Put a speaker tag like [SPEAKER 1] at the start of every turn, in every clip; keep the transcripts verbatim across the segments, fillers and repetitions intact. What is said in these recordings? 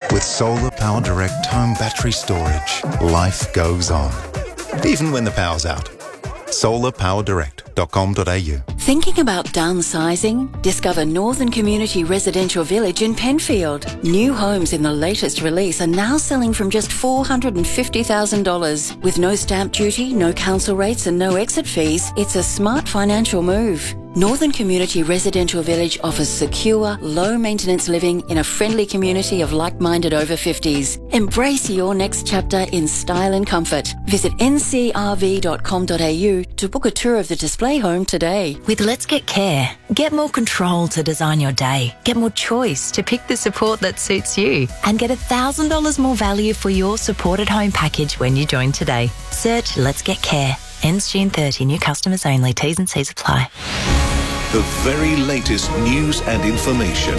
[SPEAKER 1] With Solar Power Direct home battery storage, life goes on. Even when the power's out. solar power direct dot com dot a u.
[SPEAKER 2] Thinking about downsizing? Discover Northern Community Residential Village in Penfield. New homes in the latest release are now selling from just four hundred fifty thousand dollars. With no stamp duty, no council rates and no exit fees, it's a smart financial move. Northern Community Residential Village offers secure, low-maintenance living in a friendly community of like-minded over fifties. Embrace your next chapter in style and comfort. Visit n c r v dot com dot a u to book a tour of the display home today.
[SPEAKER 3] With Let's Get Care, get more control to design your day, get more choice to pick the support that suits you, and get one thousand dollars more value for your supported home package when you join today. Search Let's Get Care. Ends June thirtieth. New customers only. T's and C's apply.
[SPEAKER 4] The very latest news and information.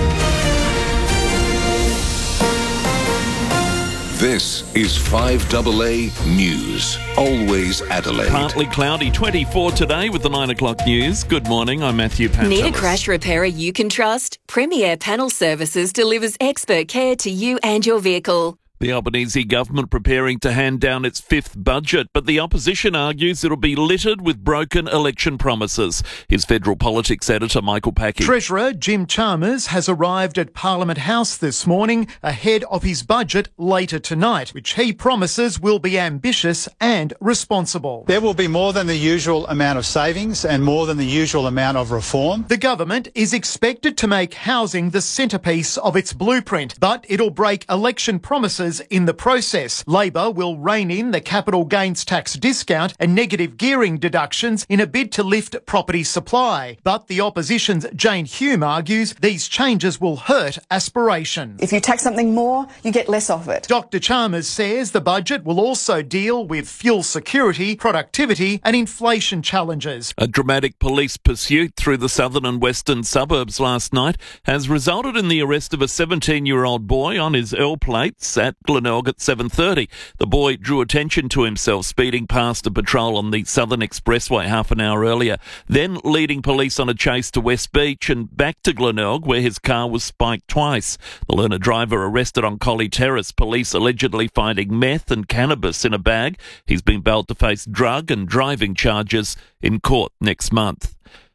[SPEAKER 4] This is five A A News. Always Adelaide.
[SPEAKER 5] Partly cloudy, twenty-four today with the nine o'clock news. Good morning, I'm Matthew Pantelis.
[SPEAKER 6] Need a crash repairer you can trust? Premier Panel Services delivers expert care to you and your vehicle.
[SPEAKER 5] The Albanese government preparing to hand down its fifth budget, but the opposition argues it'll be littered with broken election promises. Here's Federal Politics Editor Michael Packey.
[SPEAKER 7] Treasurer Jim Chalmers has arrived at Parliament House this morning ahead of his budget later tonight, which he promises will be ambitious and responsible.
[SPEAKER 8] There will be more than the usual amount of savings and more than the usual amount of reform.
[SPEAKER 7] The government is expected to make housing the centrepiece of its blueprint, but it'll break election promises in the process. Labor will rein in the capital gains tax discount and negative gearing deductions in a bid to lift property supply. But the opposition's Jane Hume argues these changes will hurt aspiration.
[SPEAKER 9] If you tax something more, you get less of it.
[SPEAKER 7] Doctor Chalmers says the budget will also deal with fuel security, productivity and inflation challenges.
[SPEAKER 5] A dramatic police pursuit through the southern and western suburbs last night has resulted in the arrest of a seventeen-year-old boy on his L plates at Glenelg at seven thirty. The boy drew attention to himself speeding past a patrol on the Southern Expressway half an hour earlier, then leading police on a chase to West Beach and back to Glenelg where his car was spiked twice. The learner driver arrested on Collie Terrace, police allegedly finding meth and cannabis in a bag. He's been bailed to face drug and driving charges in court next month.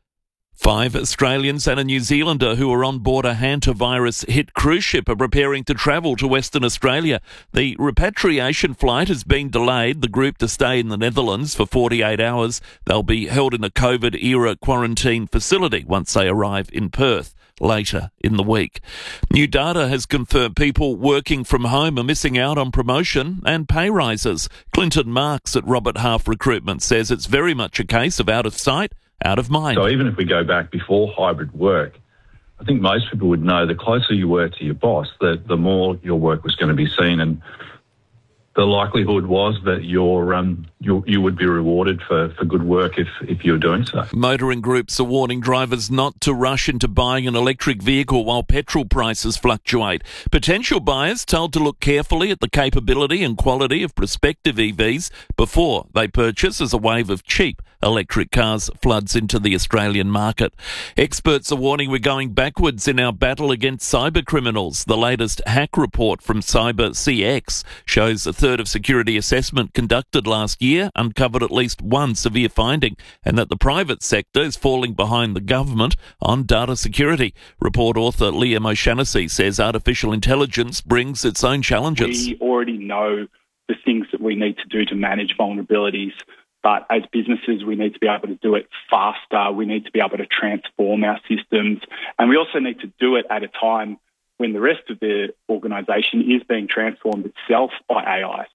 [SPEAKER 5] Five Australians and a New Zealander who are on board a hantavirus-hit cruise ship are preparing to travel to Western Australia. The repatriation flight has been delayed, the group to stay in the Netherlands for forty-eight hours. They'll be held in a COVID-era quarantine facility once they arrive in Perth later in the week. New data has confirmed people working from home are missing out on promotion and pay rises. Clinton Marks at Robert Half Recruitment says it's very much a case of out of sight, out of mind.
[SPEAKER 10] So even if we go back before hybrid work, I think most people would know the closer you were to your boss, the, the more your work was going to be seen, and the likelihood was that your um you you would be rewarded for, for good work if, if you were doing so.
[SPEAKER 5] Motoring groups are warning drivers not to rush into buying an electric vehicle while petrol prices fluctuate. Potential buyers told to look carefully at the capability and quality of prospective E Vs before they purchase, as a wave of cheap electric cars floods into the Australian market. Experts are warning we're going backwards in our battle against cyber criminals. The latest hack report from Cyber C X shows a third of security assessment conducted last year uncovered at least one severe finding, and that the private sector is falling behind the government on data security. Report author Liam O'Shaughnessy says artificial intelligence brings its own challenges.
[SPEAKER 11] We already know the things that we need to do to manage vulnerabilities, but as businesses we need to be able to do it faster, we need to be able to transform our systems, and we also need to do it at a time when the rest of the organisation is being transformed itself by A I.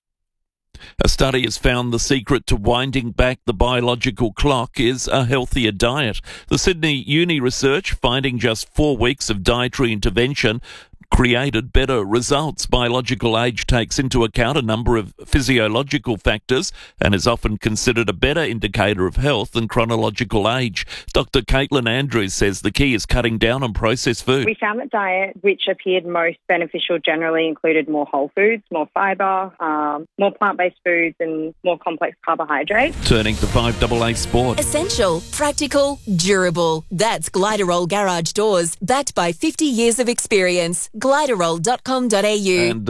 [SPEAKER 5] A study has found the secret to winding back the biological clock is a healthier diet. The Sydney Uni research finding just four weeks of dietary intervention created better results. Biological age takes into account a number of physiological factors and is often considered a better indicator of health than chronological age. Doctor Caitlin Andrews says the key is cutting down on processed food.
[SPEAKER 12] We found that diet which appeared most beneficial generally included more whole foods, more fibre, um, more plant-based foods and more complex carbohydrates.
[SPEAKER 5] Turning to five A A Sport.
[SPEAKER 6] Essential, practical, durable. That's Gliderol Garage Doors, backed by fifty years of experience. gliderol dot com dot a u.
[SPEAKER 5] And